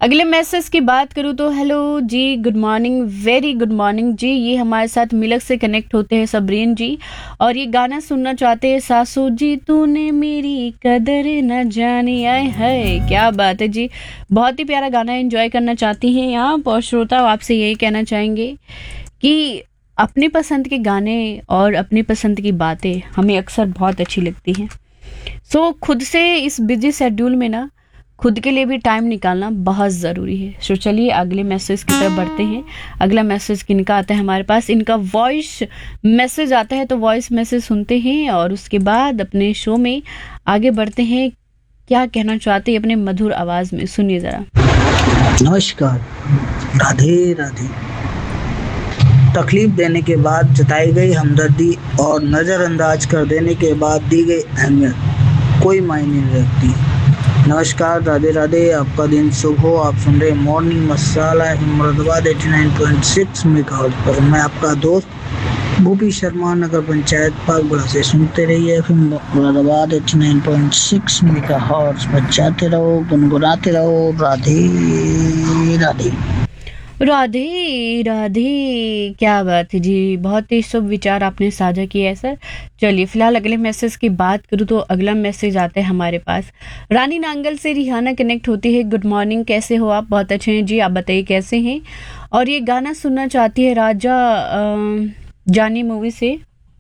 अगले मैसेज की बात करूँ तो हेलो जी, good morning, very good morning जी। ये हमारे साथ मिलक से कनेक्ट होते हैं सबरीन जी, और ये गाना सुनना चाहते हैं। सासू जी तूने मेरी कदर न जानी, आए है क्या बात है जी। बहुत ही प्यारा गाना एंजॉय करना चाहती हैं आप। और श्रोता आपसे यही कहना चाहेंगे कि अपनी पसंद के गाने और अपनी पसंद की बातें हमें अक्सर बहुत अच्छी लगती हैं। सो खुद से इस बिजी शेड्यूल में ना खुद के लिए भी टाइम निकालना बहुत ज़रूरी है। सो चलिए अगले मैसेज की तरफ बढ़ते हैं। अगला मैसेज किनका आता है हमारे पास, इनका वॉइस मैसेज आता है, तो वॉइस मैसेज सुनते हैं और उसके बाद अपने शो में आगे बढ़ते हैं। क्या कहना चाहते हैं अपने मधुर आवाज़ में, सुनिए ज़रा। नमस्कार, राधे राधे। तकलीफ देने के बाद जताई गई हमदर्दी और नज़रअंदाज कर देने के बाद दी गई अहमियत कोई मायने नहीं रखती। नमस्कार, राधे राधे, आपका दिन शुभ हो। आप सुन रहे मॉर्निंग मसाला मुरादाबाद 89.6 मेगाहर्ट्ज़ पर। मैं आपका दोस्त भूपी शर्मा, नगर पंचायत पाकबड़ा से। सुनते रहिए फिर मुरादाबाद 89.6 मेगाहर्ट्ज़ पर। जाते रहो, गुनगुनाते रहो। राधे राधे। राधे राधे, क्या बात है जी। बहुत ही शुभ विचार आपने साझा किया है सर। चलिए फिलहाल अगले मैसेज की बात करूँ तो अगला मैसेज आता है हमारे पास। रानी नांगल से रिहाना कनेक्ट होती है। गुड मॉर्निंग, कैसे हो आप? बहुत अच्छे हैं जी, आप बताइए कैसे हैं। और ये गाना सुनना चाहती है राजा जानी मूवी से।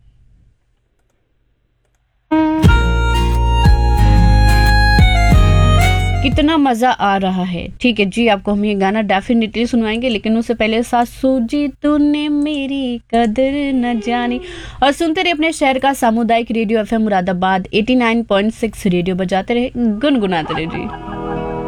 कितना मजा आ रहा है। ठीक है जी, आपको हम ये गाना डेफिनेटली सुनवाएंगे, लेकिन उससे पहले सासू जी तूने मेरी कदर न जानी। और सुनते रहे अपने शहर का सामुदायिक रेडियो एफएम मुरादाबाद 89.6 रेडियो, बजाते रहे, गुनगुनाते रहे जी।